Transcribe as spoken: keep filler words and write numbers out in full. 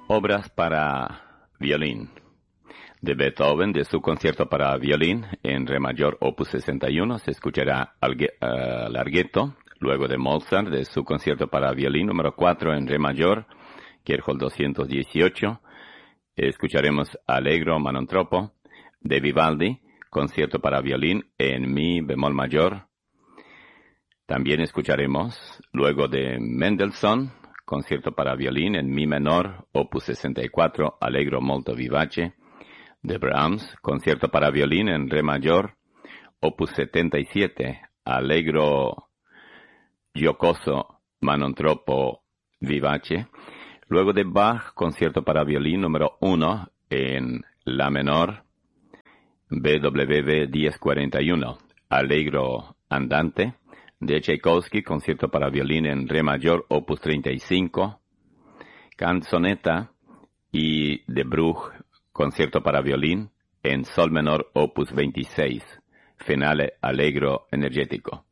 Obras para violín. De Beethoven, de su concierto para violín en re mayor opus sesenta y uno, se escuchará uh, Larghetto. Luego de Mozart, de su concierto para violín número cuatro en re mayor, Kérhol doscientos dieciocho, escucharemos Allegro Manontropo. De Vivaldi, concierto para violín en mi bemol mayor. También escucharemos, luego de Mendelssohn, concierto para violín en mi menor, opus sesenta y cuatro, Allegro molto vivace. De Brahms, concierto para violín en re mayor, opus setenta y siete, Allegro giocoso manontropo vivace. Luego de Bach, concierto para violín número uno en la menor, B W V diez cuarenta y uno, Allegro andante. De Tchaikovsky, concierto para violín en re mayor, opus treinta y cinco, Canzonetta. Y de Bruch, concierto para violín en sol menor, opus veintiséis, Finale Allegro energético.